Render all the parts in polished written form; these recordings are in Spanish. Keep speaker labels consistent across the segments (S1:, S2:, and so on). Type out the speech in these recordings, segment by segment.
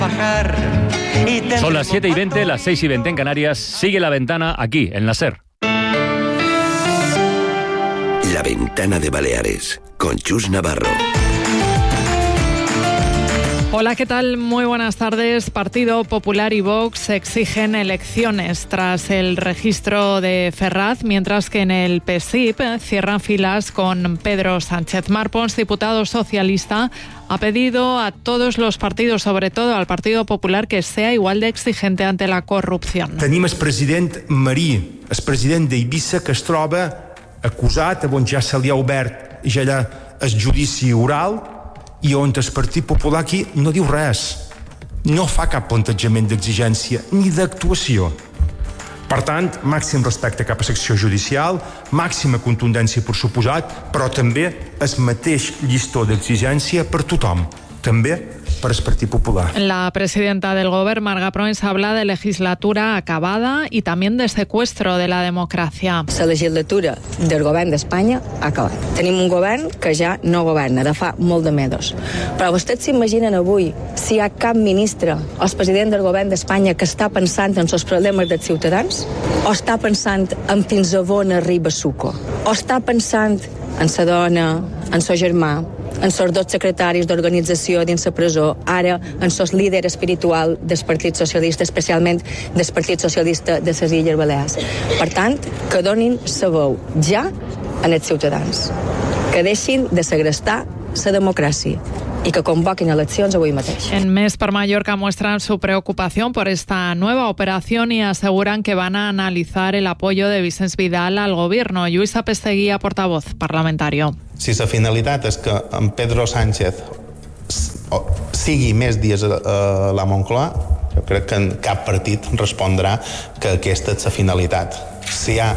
S1: Son las 7:20, las 6:20 en Canarias. Sigue La Ventana aquí, en la SER.
S2: La Ventana de Baleares, con Chus Navarro.
S3: Hola, ¿qué tal? Muy buenas tardes. Partido Popular y Vox exigen elecciones tras el registro de Ferraz, mientras que en el PSIP cierran filas con Pedro Sánchez. Marpons, diputado socialista, ha pedido a todos los partidos, sobre todo al Partido Popular, que sea igual de exigente ante la corrupción.
S4: Tenim el president Marí, el president d'Eivissa, que es troba acusat, on ja se li ha obert ja el judici oral, i on el Partit Popular aquí no diu res, no fa cap plantejament d'exigència ni d'actuació. Per tant, màxim respecte cap a la secció judicial, màxima contundència per suposat, però també el mateix llistó d'exigència per tothom, també para el Partido Popular.
S3: La presidenta del Govern, Marga Proens, habla de legislatura acabada y también de secuestro de la democracia.
S5: La legislatura del Govern d'Espanya ha acabat. Tenim un govern que ja no governa, de fa molt de mesos. Però vostès s'imaginen avui si hi ha cap ministre o el president del Govern d'Espanya que està pensant en els problemes dels ciutadans? O està pensant en fins a on arriba Suco? O està pensant en sa dona, en sa germà, en els dos secretaris d'organització dins la presó, ara en el líder espiritual del Partit Socialista, especialment del Partit Socialista de les Illes Balears. Per tant, que donin la veu ja als ciutadans, que deixin de segrestar la democràcia y que convoquen elecciones hoy mateix.
S3: En Més per Mallorca muestran su preocupación por esta nueva operación y aseguran que van a analizar el apoyo de Vicens Vidal al gobierno. Lluïsa Pesteguía, portavoz parlamentario.
S6: Si la finalitat és que en Pedro Sánchez sigui més dies a la Moncloa, jo crec que cap partit respondrà que aquesta és la finalitat. Si hi ha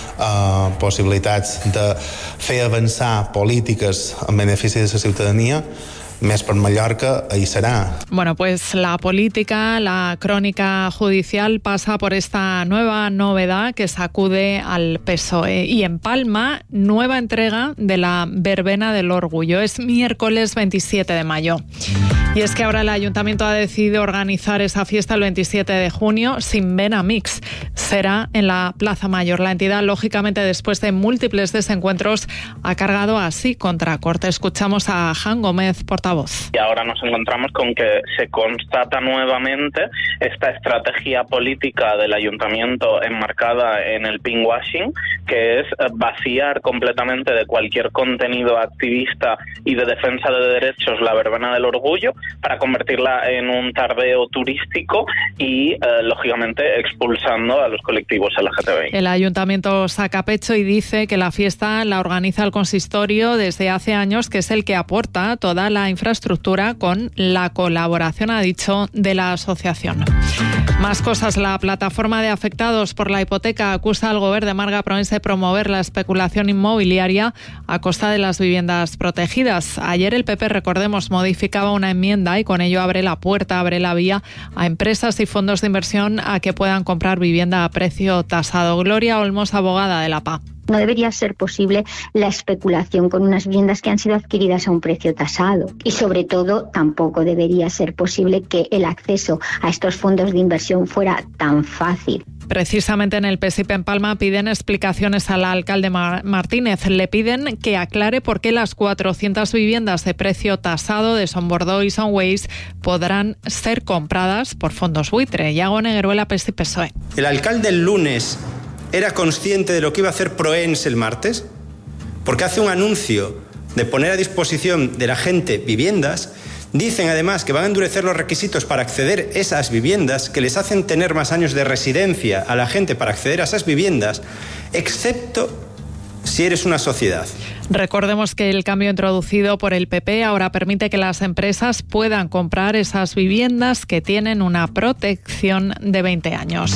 S6: possibilitats de fer avançar polítiques en benefici de la ciutadania, Més per Mallorca, ahí será.
S3: Bueno, pues la política, la crónica judicial pasa por esta nueva novedad que sacude al PSOE. Y en Palma, nueva entrega de la Verbena del Orgullo. Es miércoles 27 de mayo. Y es que ahora el Ayuntamiento ha decidido organizar esa fiesta el 27 de junio sin vena mix. Será en la Plaza Mayor. La entidad, lógicamente, después de múltiples desencuentros, ha cargado así contra corte. Escuchamos a Jan Gómez, portavoz.
S7: Y ahora nos encontramos con que se constata nuevamente esta estrategia política del Ayuntamiento enmarcada en el pinkwashing, que es vaciar completamente de cualquier contenido activista y de defensa de derechos la Verbena del Orgullo para convertirla en un tardeo turístico y, lógicamente, expulsando a los colectivos LGTBI.
S3: El Ayuntamiento saca pecho y dice que la fiesta la organiza el consistorio desde hace años, que es el que aporta toda la infraestructura con la colaboración, ha dicho, de la asociación. Más cosas. La plataforma de afectados por la hipoteca acusa al gobierno de Marga Proens de promover la especulación inmobiliaria a costa de las viviendas protegidas. Ayer el PP, recordemos, modificaba una enmienda y con ello abre la vía a empresas y fondos de inversión a que puedan comprar vivienda a precio tasado. Gloria Olmos, abogada de la PA.
S8: No debería ser posible la especulación con unas viviendas que han sido adquiridas a un precio tasado. Y sobre todo, tampoco debería ser posible que el acceso a estos fondos de inversión fuera tan fácil.
S3: Precisamente en el PSIP en Palma piden explicaciones al alcalde Martínez. Le piden que aclare por qué las 400 viviendas de precio tasado de Son Bordeaux y Son Ways podrán ser compradas por fondos buitre. Iago Negueruela, PSI-PSOE.
S9: El alcalde el lunes ¿era consciente de lo que iba a hacer Proens el martes? Porque hace un anuncio de poner a disposición de la gente viviendas. Dicen además que van a endurecer los requisitos para acceder a esas viviendas, que les hacen tener más años de residencia a la gente para acceder a esas viviendas, excepto si eres una sociedad.
S3: Recordemos que el cambio introducido por el PP ahora permite que las empresas puedan comprar esas viviendas que tienen una protección de 20 años.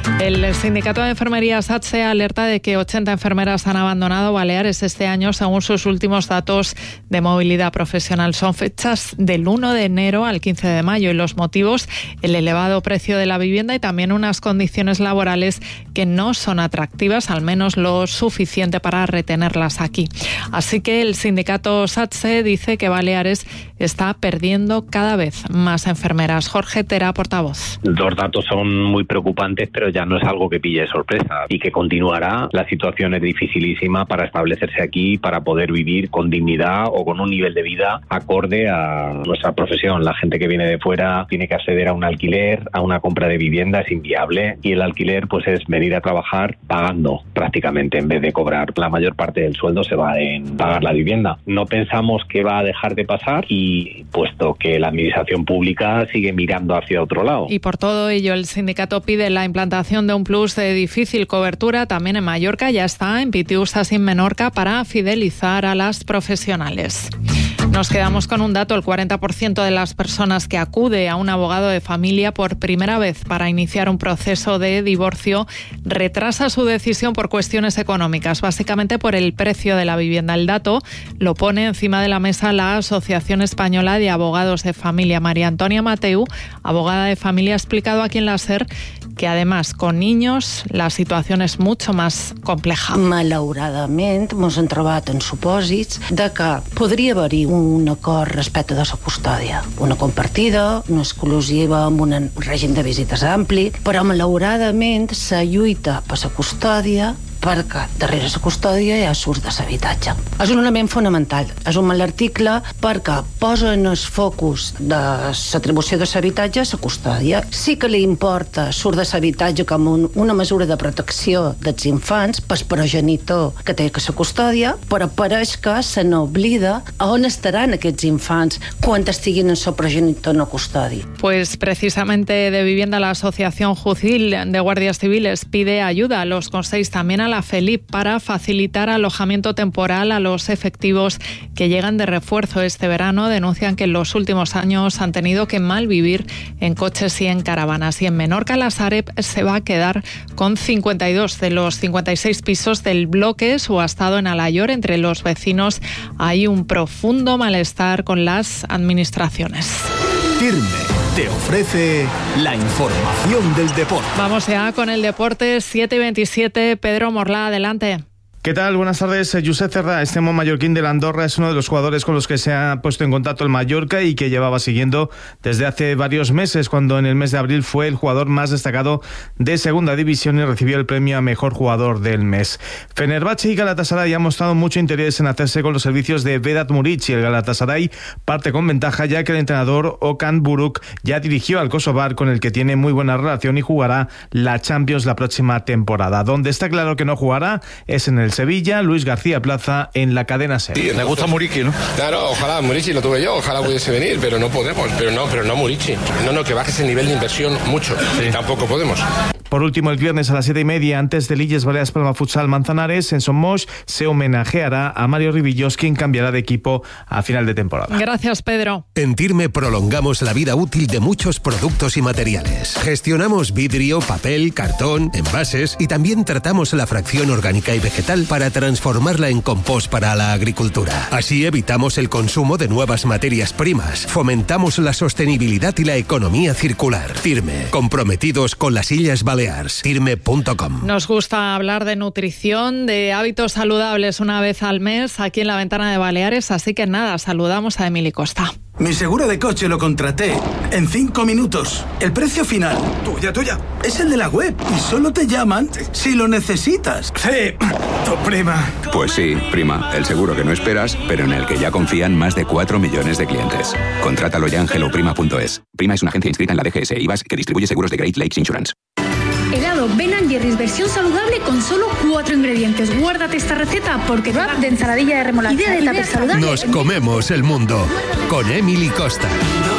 S3: El sindicato de enfermería SATSE alerta de que 80 enfermeras han abandonado Baleares este año según sus últimos datos de movilidad profesional. Son fechas del 1 de enero al 15 de mayo y los motivos, el elevado precio de la vivienda y también unas condiciones laborales que no son atractivas, al menos lo suficiente para retenerlas aquí. Así que el sindicato SATSE dice que Baleares está perdiendo cada vez más enfermeras. Jorge Tera, portavoz.
S10: Los datos son muy preocupantes, pero ya no es algo que pille de sorpresa y que continuará. La situación es dificilísima para establecerse aquí, para poder vivir con dignidad o con un nivel de vida acorde a nuestra profesión. La gente que viene de fuera tiene que acceder a un alquiler, a una compra de vivienda, es inviable, y el alquiler pues es venir a trabajar pagando prácticamente en vez de cobrar. La mayor parte del sueldo se va en pagar la vivienda. No pensamos que va a dejar de pasar, y puesto que la administración pública sigue mirando hacia otro lado.
S3: Y por todo ello el sindicato pide la implantación de un plus de difícil cobertura también en Mallorca. Ya está en Pitiusas y en Menorca para fidelizar a las profesionales. Nos quedamos con un dato: el 40% de las personas que acude a un abogado de familia por primera vez para iniciar un proceso de divorcio retrasa su decisión por cuestiones económicas, básicamente por el precio de la vivienda. El dato lo pone encima de la mesa la Asociación Española de Abogados de Familia. María Antonia Mateu, abogada de familia, ha explicado aquí en la SER que además con niños la situació és mucho más compleja.
S11: Malauradament ens hem trobat en supòsits de que podria haver-hi un acord respecte de la custòdia, una compartida, una exclusiva amb un règim de visites ampli, però malauradament la lluita per la custòdia, perquè darrere la custòdia hi ha surt de l'habitatge. És un element fonamental. És un mal article perquè posa en el focus de l'atribució de l'habitatge la custòdia. Sí que li importa surt de l'habitatge com una mesura de protecció dels infants pel progenitor que té que la custòdia, però pareix que se n'oblida on estaran aquests infants quan estiguin en el progenitor no custodi.
S3: Pues precisamente de vivienda la Asociación Jucil de Guardias Civiles pide ayuda a los consells, también a la FELIP, para facilitar alojamiento temporal a los efectivos que llegan de refuerzo este verano. Denuncian que en los últimos años han tenido que malvivir en coches y en caravanas. Y en Menorca la Sareb se va a quedar con 52 de los 56 pisos del bloque subastado en Alayor. Entre los vecinos hay un profundo malestar con las administraciones.
S12: Firme te ofrece la información del deporte.
S3: Vamos ya con el deporte, 7:27, Pedro Morlá, adelante.
S13: ¿Qué tal? Buenas tardes. Josep Cerra, extremo mallorquín de la Andorra, es uno de los jugadores con los que se ha puesto en contacto el Mallorca y que llevaba siguiendo desde hace varios meses, cuando en el mes de abril fue el jugador más destacado de segunda división y recibió el premio a mejor jugador del mes. Fenerbahce y Galatasaray han mostrado mucho interés en hacerse con los servicios de Vedat Muric, y el Galatasaray parte con ventaja, ya que el entrenador Okan Buruk ya dirigió al Kosovar, con el que tiene muy buena relación y jugará la Champions la próxima temporada. Donde está claro que no jugará es en el Sevilla. Luis García Plaza en la cadena SER.
S14: Sí, me gusta Muriqui, ¿no? Claro, ojalá Muriqui lo tuve yo, ojalá pudiese venir, pero no podemos. Pero no Muriqui. No, que bajes el nivel de inversión mucho. Sí. Tampoco podemos.
S13: Por último, el viernes a las 7:30, antes del Illes Balears Palma Futsal Manzanares, en Somos, se homenajeará a Mario Ribillos, quien cambiará de equipo a final de temporada.
S3: Gracias, Pedro.
S12: En Tirme prolongamos la vida útil de muchos productos y materiales. Gestionamos vidrio, papel, cartón, envases y también tratamos la fracción orgánica y vegetal para transformarla en compost para la agricultura. Así evitamos el consumo de nuevas materias primas, fomentamos la sostenibilidad y la economía circular. Tirme, comprometidos con las Illes Balears. Tirme.com.
S3: Nos gusta hablar de nutrición, de hábitos saludables una vez al mes aquí en La Ventana de Baleares, así que nada, saludamos a Emily Costa.
S15: Mi seguro de coche lo contraté en 5 minutos. El precio final, tuya, es el de la web y solo te llaman si lo necesitas.
S16: Sí, tu prima. Pues sí, prima, el seguro que no esperas, pero en el que ya confían más de 4 millones de clientes. Contrátalo ya en helloprima.es. Prima es una agencia inscrita en la DGS IVAS que distribuye seguros de Great Lakes Insurance.
S17: Helado Ben & Jerry's versión saludable con solo 4 ingredientes. Guárdate esta receta porque wrap de ensaladilla de remolacha. Idea de tupper saludable.
S12: Nos comemos el mundo con Emily Costa.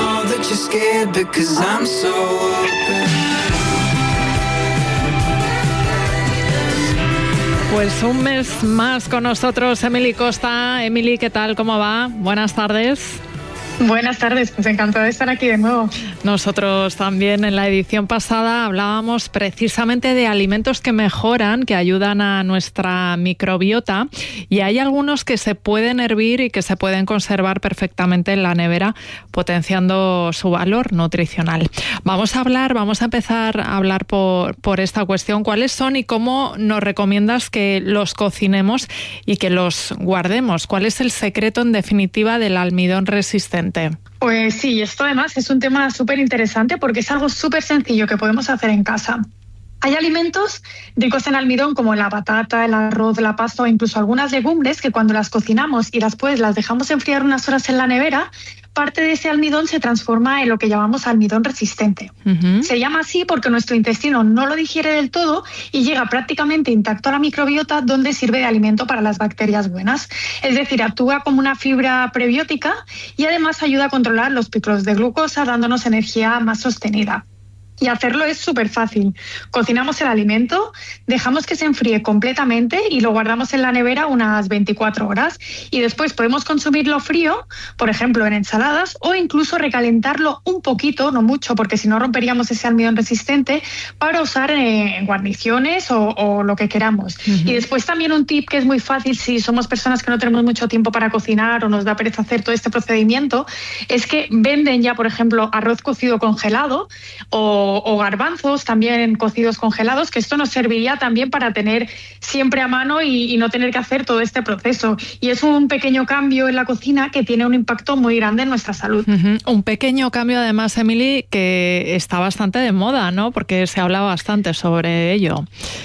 S3: Pues un mes más con nosotros Emily Costa. Emily, ¿qué tal? ¿Cómo va? Buenas tardes.
S18: Buenas tardes, pues encantada de estar aquí de nuevo.
S3: Nosotros también en la edición pasada hablábamos precisamente de alimentos que mejoran, que ayudan a nuestra microbiota, y hay algunos que se pueden hervir y que se pueden conservar perfectamente en la nevera, potenciando su valor nutricional. Vamos a empezar a hablar por esta cuestión. ¿Cuáles son y cómo nos recomiendas que los cocinemos y que los guardemos? ¿Cuál es el secreto, en definitiva, del almidón resistente?
S18: Pues sí, esto además es un tema súper interesante porque es algo súper sencillo que podemos hacer en casa. Hay alimentos ricos en almidón como la patata, el arroz, la pasta o incluso algunas legumbres que cuando las cocinamos y después las dejamos enfriar unas horas en la nevera, parte de ese almidón se transforma en lo que llamamos almidón resistente. Se llama así porque nuestro intestino no lo digiere del todo y llega prácticamente intacto a la microbiota, donde sirve de alimento para las bacterias buenas. Es decir, actúa como una fibra prebiótica y además ayuda a controlar los picos de glucosa, dándonos energía más sostenida. Y hacerlo es súper fácil. Cocinamos el alimento, dejamos que se enfríe completamente y lo guardamos en la nevera unas 24 horas. Y después podemos consumirlo frío, por ejemplo en ensaladas, o incluso recalentarlo un poquito, no mucho, porque si no romperíamos ese almidón resistente, para usar en guarniciones o lo que queramos. Y después también un tip que es muy fácil si somos personas que no tenemos mucho tiempo para cocinar o nos da pereza hacer todo este procedimiento, es que venden ya, por ejemplo, arroz cocido congelado o garbanzos también cocidos congelados, que esto nos serviría también para tener siempre a mano y no tener que hacer todo este proceso. Y es un pequeño cambio en la cocina que tiene un impacto muy grande en nuestra salud.
S3: Un pequeño cambio además, Emily, que está bastante de moda, ¿no? Porque se habla bastante sobre ello.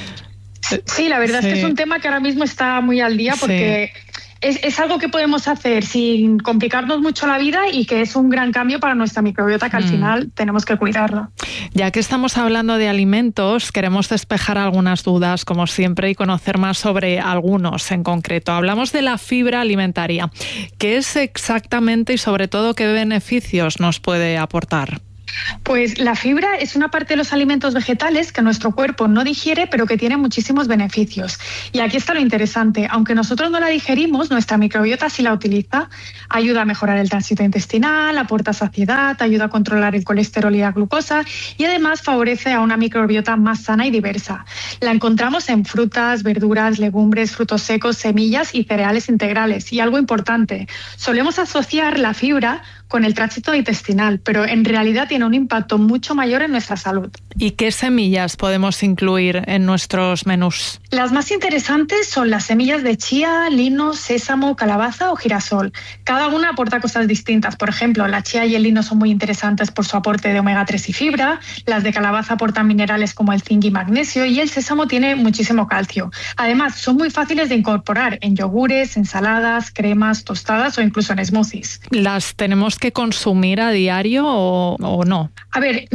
S18: Sí, la verdad es que es un tema que ahora mismo está muy al día porque... Es algo que podemos hacer sin complicarnos mucho la vida y que es un gran cambio para nuestra microbiota, que al final tenemos que cuidarla.
S3: Ya que estamos hablando de alimentos, queremos despejar algunas dudas, como siempre, y conocer más sobre algunos en concreto. Hablamos de la fibra alimentaria. ¿Qué es exactamente y, sobre todo, qué beneficios nos puede aportar?
S18: Pues la fibra es una parte de los alimentos vegetales que nuestro cuerpo no digiere, pero que tiene muchísimos beneficios. Y aquí está lo interesante. Aunque nosotros no la digerimos, nuestra microbiota sí la utiliza. Ayuda a mejorar el tránsito intestinal, aporta saciedad, ayuda a controlar el colesterol y la glucosa y además favorece a una microbiota más sana y diversa. La encontramos en frutas, verduras, legumbres, frutos secos, semillas y cereales integrales. Y algo importante, solemos asociar la fibra con el tránsito intestinal, pero en realidad tiene un impacto mucho mayor en nuestra salud.
S3: ¿Y qué semillas podemos incluir en nuestros menús?
S18: Las más interesantes son las semillas de chía, lino, sésamo, calabaza o girasol. Cada una aporta cosas distintas. Por ejemplo, la chía y el lino son muy interesantes por su aporte de omega 3 y fibra, las de calabaza aportan minerales como el zinc y magnesio y el sésamo tiene muchísimo calcio. Además, son muy fáciles de incorporar en yogures, ensaladas, cremas, tostadas o incluso en smoothies.
S3: ¿Las tenemos que consumir a diario o no?
S18: A ver,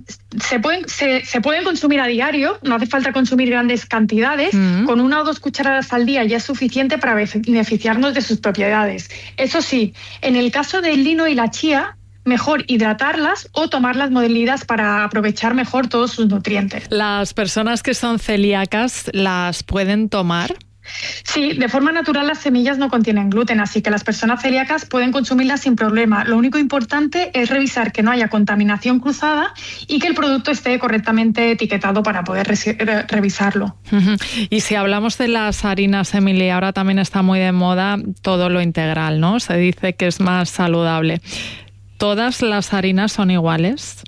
S18: se pueden consumir a diario, no hace falta consumir grandes cantidades, con 1 o 2 cucharadas al día ya es suficiente para beneficiarnos de sus propiedades. Eso sí, en el caso del lino y la chía, mejor hidratarlas o tomarlas molidas para aprovechar mejor todos sus nutrientes.
S3: ¿Las personas que son celíacas las pueden tomar?
S18: Sí, de forma natural las semillas no contienen gluten, así que las personas celíacas pueden consumirlas sin problema. Lo único importante es revisar que no haya contaminación cruzada y que el producto esté correctamente etiquetado para poder revisarlo.
S3: Y si hablamos de las harinas, Emily, ahora también está muy de moda todo lo integral, ¿no? Se dice que es más saludable. ¿Todas las harinas son iguales?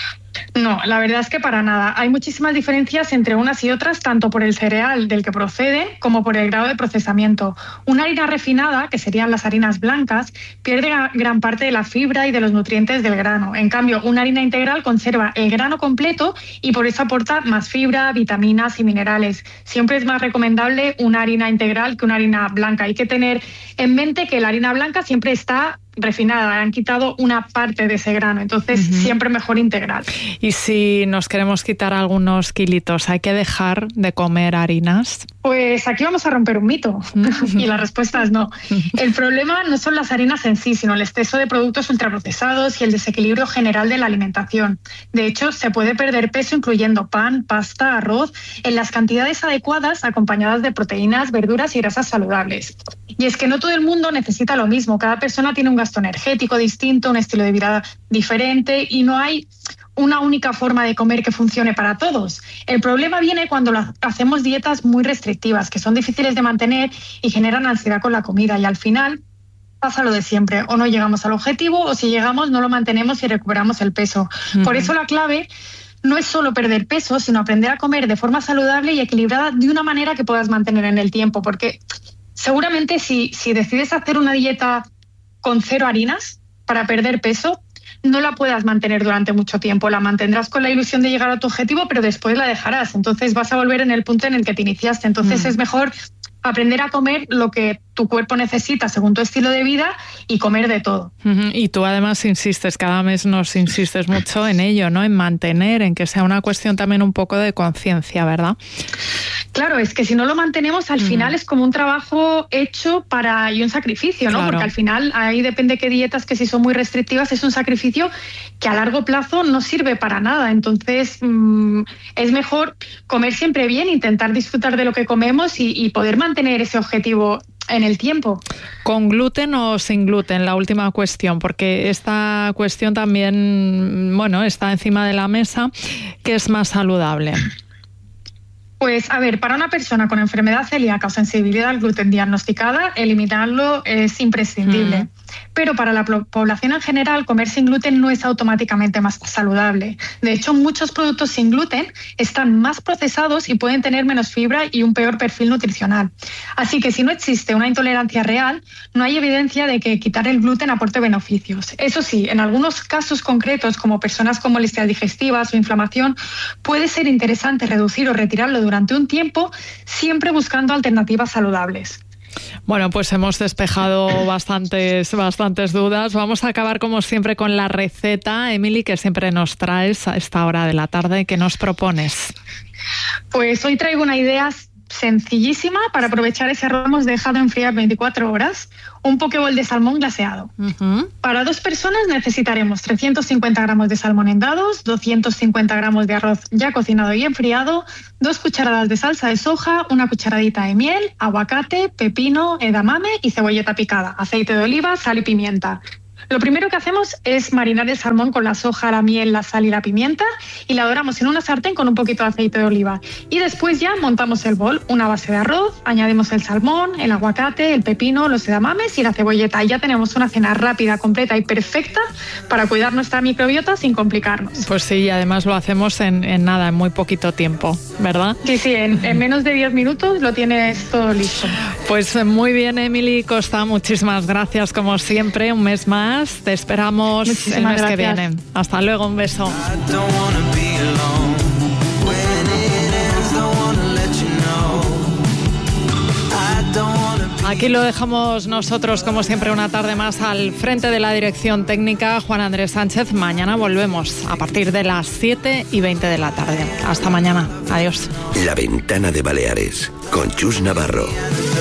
S18: No, la verdad es que para nada. Hay muchísimas diferencias entre unas y otras, tanto por el cereal del que procede como por el grado de procesamiento. Una harina refinada, que serían las harinas blancas, pierde gran parte de la fibra y de los nutrientes del grano. En cambio, una harina integral conserva el grano completo y por eso aporta más fibra, vitaminas y minerales. Siempre es más recomendable una harina integral que una harina blanca. Hay que tener en mente que la harina blanca siempre está refinada, han quitado una parte de ese grano, entonces siempre mejor integral.
S3: Y si nos queremos quitar algunos kilitos, ¿hay que dejar de comer harinas?
S18: Pues aquí vamos a romper un mito y la respuesta es no. El problema no son las harinas en sí, sino el exceso de productos ultraprocesados y el desequilibrio general de la alimentación. De hecho, se puede perder peso incluyendo pan, pasta, arroz, en las cantidades adecuadas acompañadas de proteínas, verduras y grasas saludables. Y es que no todo el mundo necesita lo mismo. Cada persona tiene un gasto energético distinto, un estilo de vida diferente y no hay una única forma de comer que funcione para todos. El problema viene cuando hacemos dietas muy restrictivas, que son difíciles de mantener y generan ansiedad con la comida. Y al final pasa lo de siempre. O no llegamos al objetivo o si llegamos no lo mantenemos y recuperamos el peso. Por eso la clave no es solo perder peso, sino aprender a comer de forma saludable y equilibrada de una manera que puedas mantener en el tiempo. Porque seguramente si decides hacer una dieta con 0 harinas para perder peso, no la puedas mantener durante mucho tiempo. La mantendrás con la ilusión de llegar a tu objetivo, pero después la dejarás. Entonces vas a volver en el punto en el que te iniciaste. Entonces es mejor aprender a comer lo que tu cuerpo necesita según tu estilo de vida y comer de todo.
S3: Y tú además insistes, cada mes nos insistes mucho en ello, ¿no? En mantener, en que sea una cuestión también un poco de conciencia, ¿verdad?
S18: Claro, es que si no lo mantenemos, al final es como un trabajo hecho y un sacrificio, ¿no? Claro. Porque al final ahí depende qué dietas, que si son muy restrictivas, es un sacrificio que a largo plazo no sirve para nada. Entonces es mejor comer siempre bien, intentar disfrutar de lo que comemos y poder mantener ese objetivo en el tiempo.
S3: ¿Con gluten o sin gluten? La última cuestión, porque esta cuestión también, está encima de la mesa. ¿Qué es más saludable?
S18: Pues, a ver, para una persona con enfermedad celíaca o sensibilidad al gluten diagnosticada, eliminarlo es imprescindible. Pero para la población en general, comer sin gluten no es automáticamente más saludable. De hecho, muchos productos sin gluten están más procesados y pueden tener menos fibra y un peor perfil nutricional. Así que si no existe una intolerancia real, no hay evidencia de que quitar el gluten aporte beneficios. Eso sí, en algunos casos concretos, como personas con molestias digestivas o inflamación, puede ser interesante reducir o retirarlo durante un tiempo, siempre buscando alternativas saludables.
S3: Bueno, pues hemos despejado bastantes dudas. Vamos a acabar como siempre con la receta, Emily, que siempre nos traes a esta hora de la tarde. ¿Qué nos propones?
S18: Pues hoy traigo una idea sencillísima para aprovechar ese arroz. Hemos dejado enfriar 24 horas. Un pokeball de salmón glaseado. Para 2 personas necesitaremos 350 gramos de salmón en dados, 250 gramos de arroz ya cocinado y enfriado, 2 cucharadas de salsa de soja, 1 cucharadita de miel, aguacate, pepino, edamame y cebolleta picada, aceite de oliva, sal y pimienta. Lo primero que hacemos es marinar el salmón con la soja, la miel, la sal y la pimienta y la doramos en una sartén con un poquito de aceite de oliva. Y después ya montamos el bol, una base de arroz, añadimos el salmón, el aguacate, el pepino, los edamames y la cebolleta. Y ya tenemos una cena rápida, completa y perfecta para cuidar nuestra microbiota sin complicarnos.
S3: Pues sí, y además lo hacemos en muy poquito tiempo, ¿verdad?
S18: Sí, en menos de 10 minutos lo tienes todo listo.
S3: Pues muy bien, Emily Costa, muchísimas gracias como siempre, un mes más. Te esperamos el mes que viene. Hasta luego, un beso. Aquí lo dejamos nosotros, como siempre, una tarde más al frente de la dirección técnica, Juan Andrés Sánchez. Mañana volvemos a partir de las 7:20 de la tarde. Hasta mañana. Adiós.
S2: La Ventana de Baleares, con Chus Navarro.